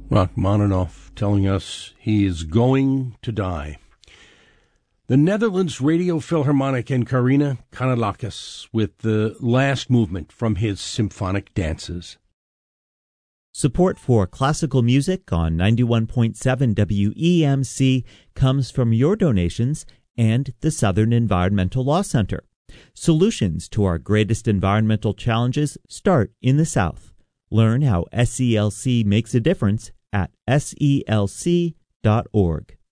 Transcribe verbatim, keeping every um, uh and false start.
Rachmaninoff telling us he is going to die. The Netherlands Radio Philharmonic and Karina Kanellakis with the last movement from his symphonic dances. Support for classical music on ninety-one point seven W E M C comes from your donations and the Southern Environmental Law Center. Solutions to our greatest environmental challenges start in the South. Learn how S E L C makes a difference at S E L C dot org.